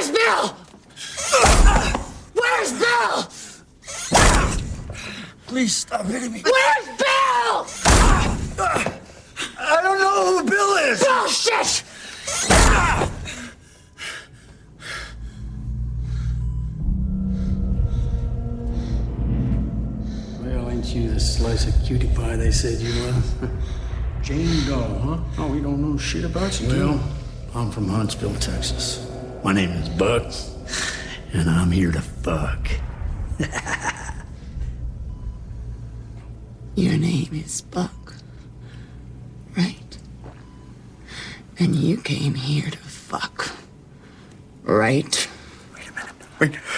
Where's Bill? Where's Bill? Please stop hitting me. Where's Bill? I don't know who Bill is. Bullshit! Well, ain't you the slice of cutie pie they said you were? Jane Doe, huh? Oh, we don't know shit about you, Well, I'm from Huntsville, Texas. My name is Buck, and I'm here to fuck. Your name is Buck, right? And you came here to fuck, right? Wait.